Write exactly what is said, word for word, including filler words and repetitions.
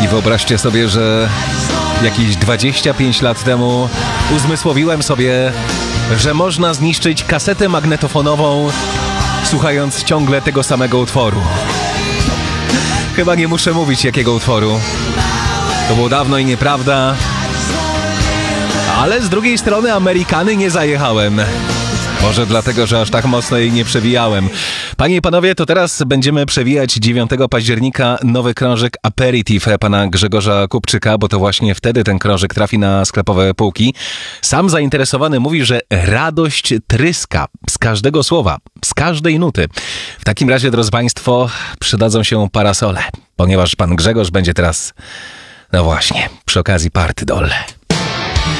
I wyobraźcie sobie, że jakieś dwadzieścia pięć lat temu uzmysłowiłem sobie, że można zniszczyć kasetę magnetofonową, słuchając ciągle tego samego utworu. Chyba nie muszę mówić, jakiego utworu. To było dawno i nieprawda. Ale z drugiej strony Amerykany nie zajechałem. Może dlatego, że aż tak mocno jej nie przewijałem. Panie i panowie, to teraz będziemy przewijać dziewiątego października nowy krążek Aperitif pana Grzegorza Kupczyka, bo to właśnie wtedy ten krążek trafi na sklepowe półki. Sam zainteresowany mówi, że radość tryska z każdego słowa, z każdej nuty. W takim razie, drodzy państwo, przydadzą się parasole, ponieważ pan Grzegorz będzie teraz, no właśnie, przy okazji party dolle.